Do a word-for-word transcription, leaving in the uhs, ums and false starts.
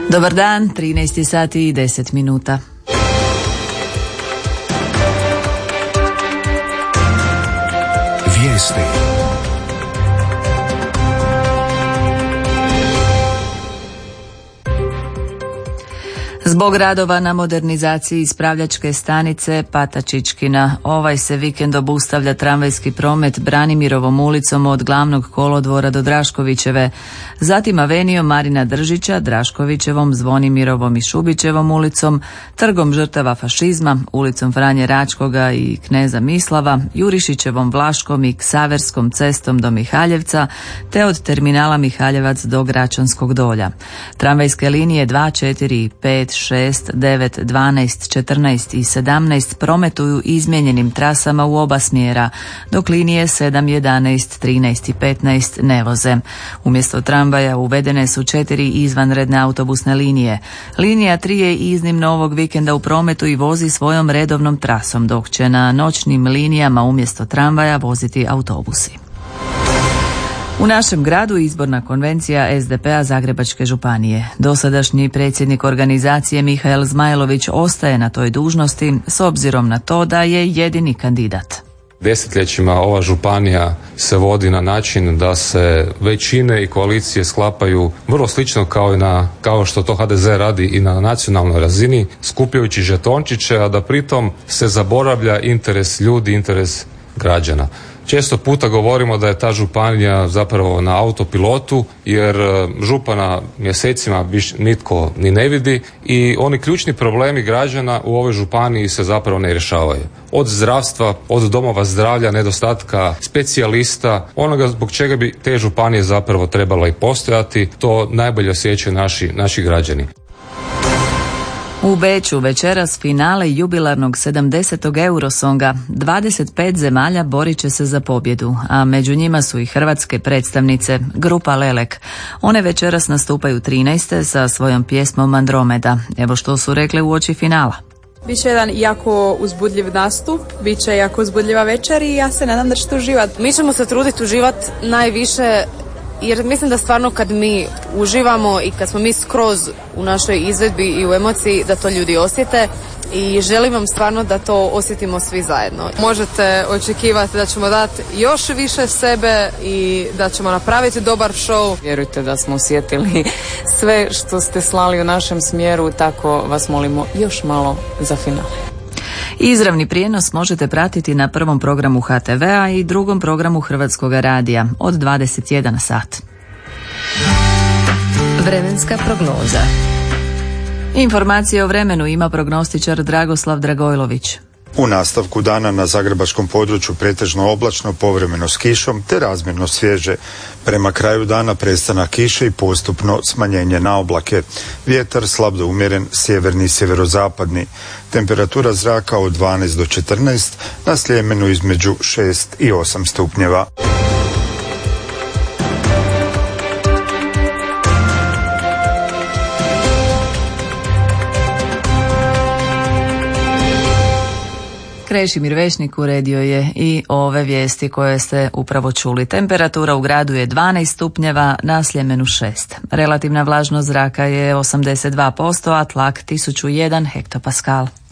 Dobar dan, trinaest sati i deset minuta. Vijesti. Zbog radova na modernizaciji ispravljačke stanice Patačićkina, ovaj se vikend obustavlja tramvajski promet Branimirovom ulicom od Glavnog kolodvora do Draškovićeve, zatim avenijom Marina Držića, Draškovićevom, Zvonimirovom i Šubićevom ulicom, Trgom žrtava fašizma, ulicom Franje Račkoga i Kneza Mislava, Jurišićevom, Vlaškom i Ksaverskom cestom do Mihaljevca, te od terminala Mihaljevac do Gračanskog dolja. Tramvajske linije dva, četiri, pet, šest, devet, dvanaest, četrnaest i sedamnaest prometuju izmijenjenim trasama u oba smjera, dok linije sedam, jedanaest, trinaest i petnaest ne voze. Umjesto tramvaja uvedene su četiri izvanredne autobusne linije. Linija tri je iznimno ovog vikenda u prometu i vozi svojom redovnom trasom, dok će na noćnim linijama umjesto tramvaja voziti autobusi. U našem gradu izborna konvencija es de pe a Zagrebačke županije. Dosadašnji predsjednik organizacije Mihael Zmajlović ostaje na toj dužnosti s obzirom na to da je jedini kandidat. Desetljećima ova županija se vodi na način da se većine i koalicije sklapaju vrlo slično kao, i na, kao što to ha de ze radi i na nacionalnoj razini, skupljajući žetončiće, a da pritom se zaboravlja interes ljudi, interes građana. Često puta govorimo da je ta županija zapravo na autopilotu, jer župana mjesecima više nitko ni ne vidi i oni ključni problemi građana u ovoj županiji se zapravo ne rješavaju. Od zdravstva, od domova zdravlja, nedostatka specijalista, onoga zbog čega bi te županije zapravo trebala i postojati, to najbolje osjećaju naši, naši građani. U Beču večeras finale jubilarnog sedamdesetog Eurosonga. dvadeset pet zemalja borit će se za pobjedu, a među njima su i hrvatske predstavnice, grupa Lelek. One večeras nastupaju trinaeste sa svojom pjesmom Andromeda. Evo što su rekle uoči finala. Biće jedan jako uzbudljiv nastup, bit će jako uzbudljiva večer i ja se nadam da ćete uživati. Mi ćemo se truditi uživati najviše, jer mislim da stvarno kad mi uživamo i kad smo mi skroz u našoj izvedbi i u emociji, da to ljudi osjete i želim vam stvarno da to osjetimo svi zajedno. Možete očekivati da ćemo dati još više sebe i da ćemo napraviti dobar show. Vjerujte da smo osjetili sve što ste slali u našem smjeru, tako vas molimo još malo za finale. Izravni prijenos možete pratiti na prvom programu ha te ve-a i drugom programu Hrvatskog radija od dvadeset jedan sat. Vremenska prognoza. Informacije o vremenu ima prognostičar Dragoslav Dragojlović. U nastavku dana na zagrebačkom području pretežno oblačno, povremeno s kišom te razmjerno svježe. Prema kraju dana prestanak kiše i postupno smanjenje na oblake. Vjetar slab do umjeren, sjeverni i sjeverozapadni. Temperatura zraka od dvanaest do četrnaest, na Sljemenu između šest i osam stupnjeva. Krešimir Vešnik uredio je i ove vijesti koje ste upravo čuli. Temperatura u gradu je dvanaest stupnjeva, na Sljemenu šest. Relativna vlažnost zraka je osamdeset dva posto, a tlak tisuću jedan hektopaskal.